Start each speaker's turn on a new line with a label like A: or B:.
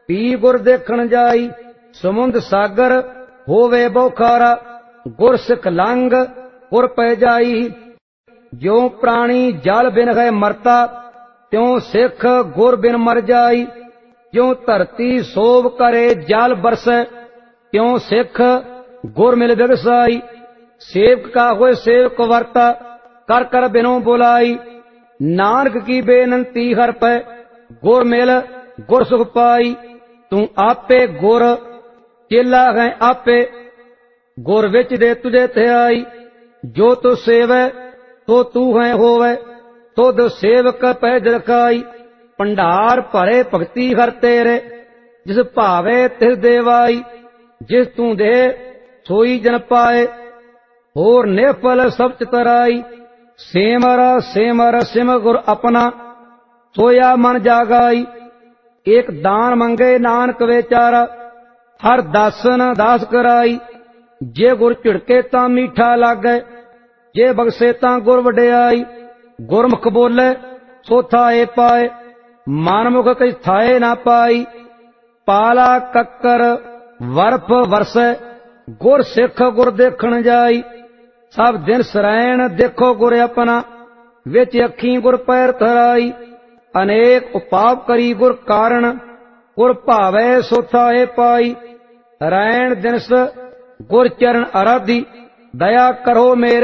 A: P गुर देखण जाई, समुंद सागर होवे बौखारा, गुर सिख लांग गुर पै जाई। ज्यों प्राणी जल बिन है मरता, त्यों सिख गुर बिन मर जाई। ज्यों धरती सोभ करे जल बरसै, त्यों सिख गुर मिल बिगसाई। सेवक का होए सेवक वर्ता, कर कर बिनो बुलाई। नानक की बेनंती हर पै, गुर मिल गुर सुख पाई। तू आपे गुर चेला है आपे, गुर विच दे तुझे ध्याई। जो तु सेवै तो तू है होवै, तुध सेवक पै जरखाई। भंडार भरे भगती हर तेरे, जिस भावे तिस देवाई। जिस तू दे सोई जन पाए, होर निफल सब चितराई। सेमर सेमर सिम गुर अपना, सोया मन जागाई। एक दान मंगे नानक विचारा, हर दासन दास कराई। जे गुर झिड़के तां मीठा लागै, जे बगसे तां गुर वडियाई। गुरमुख बोले सो थाए पाए, मनमुख कछ थाए ना पाई। पाला कक्कर बर्फ वरसै, गुर सिख गुर देखण जाई। सब दिन सरैण देखो गुर अपना, विच अखी गुर पैर धराई। अनेक उपाप करी गुर कारण, गुर भावै सो थाए पाई। रैण दिनस गुर चरण आराधी, दया करो मेरे